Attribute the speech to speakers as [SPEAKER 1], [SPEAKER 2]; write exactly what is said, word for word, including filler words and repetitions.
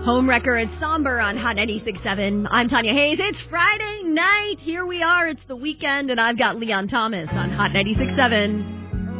[SPEAKER 1] Homewrecker and Somber on Hot ninety-six point seven. I'm Tanya Hayes. It's Friday night. Here we are. It's the weekend, and I've got Leon Thomas on Hot ninety-six point seven.